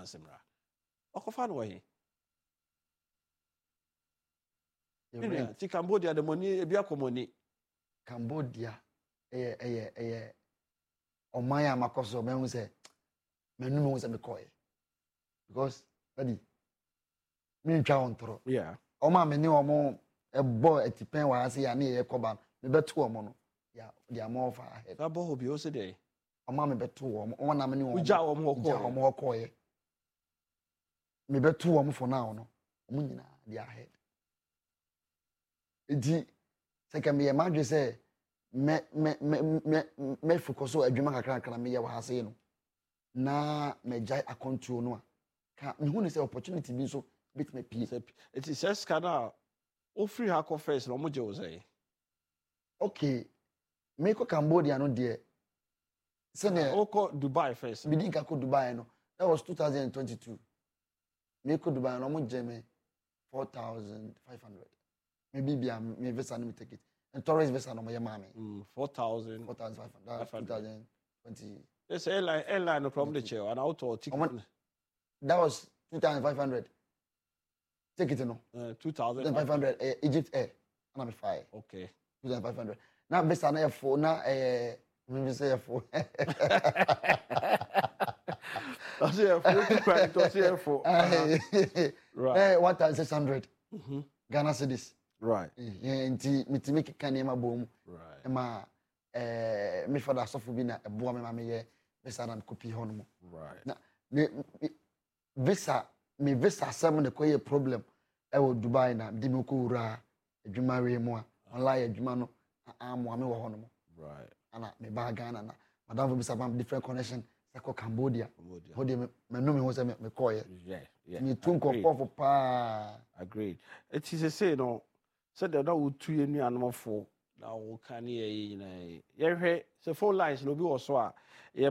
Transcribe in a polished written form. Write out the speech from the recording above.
Simra. Okofan way. See Cambodia the money ebiako money. Cambodia Omaya makoso me say menu me say me koy. Because daddy me ntwa ontro. Yeah. Oma me ni omo ebo etipen wa ase ya na ye koba me beto omo no. Ya they more far ahead. That boy be also there. Oma me beto omo. Oma na me ni omo. Uja omo koye. Me beto omo for now no. Omo nyina they ahead. Edi second me imagine say me focus on adwuma kakra me ye wa hase no na me jai akontuo no a ka me hu ne say opportunity bi so bit me pie it is just kana o free hako first no mo je o say okay me ko Cambodia no de say na o ko Dubai first me din ka ko Dubai no that was 2022 me ko Dubai no mo je me 4,500 maybe be me visa no me take it and tourist visa no my mommy 4,500 that's 2020 this airline no problem the chair and auto ticket that was 2,500 ticket no 2,500 Egypt Air and I'm fine okay 2,500 now visa na for na me say for I say for right 1,600 Ghana cedis right nti mitimi keka niam bom right ma me father sofo bi na eboa me ma me ye visa na copy hono right na visa sem ne koye problem e wo Dubai na di me ko wura adwuma we mu a online adwuma no amo me wo hono right ana me ba Ghana na madam for visa bam different connection se ko Cambodia ho de me no me ho se me koye yeah me tun ko for pa agreed it is a say no said that would two year animal for now can ye hwe se phone lines no bi wo so a